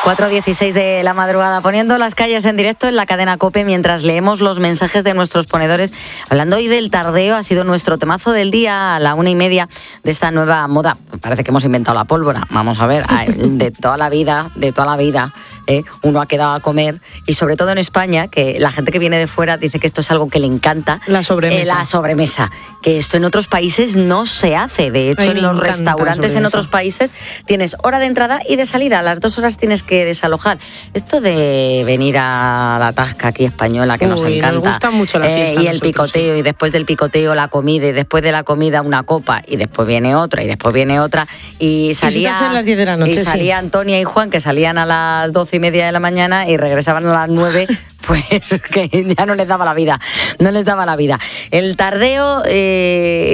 4:16 de la madrugada, poniendo las calles en directo en la cadena COPE mientras leemos los mensajes de nuestros ponedores. Hablando hoy del tardeo, ha sido nuestro temazo del día a la 1:30 de esta nueva moda. Parece que hemos inventado la pólvora. Vamos a ver, de toda la vida, uno ha quedado a comer, y sobre todo en España, que la gente que viene de fuera dice que esto es algo que le encanta. La sobremesa, que esto en otros países no se hace. De hecho, en los restaurantes en otros países tienes hora de entrada y de salida. A las 2 horas tienes que desalojar. Esto de venir a la tasca aquí española, que nos encanta. Nos gusta mucho la fiesta. Y el picoteo, sí. Y después del picoteo la comida, y después de la comida una copa, y después viene otra, y después viene otra. Y salía, las 10 de la noche, y salía Antonia y Juan, que salían a las 12:30 de la mañana y regresaban a las 9. Pues que ya no les daba la vida. El tardeo...